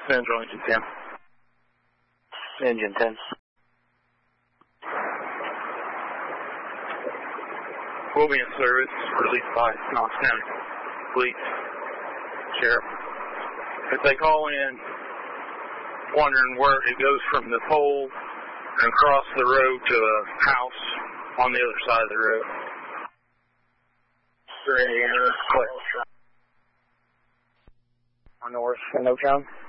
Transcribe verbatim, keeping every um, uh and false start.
Central Engine ten. Engine ten. We'll be in service, released by Knox County Police, Sheriff. If they call in wondering where it goes from the pole and across the road to a house on the other side of the road. On north, no count.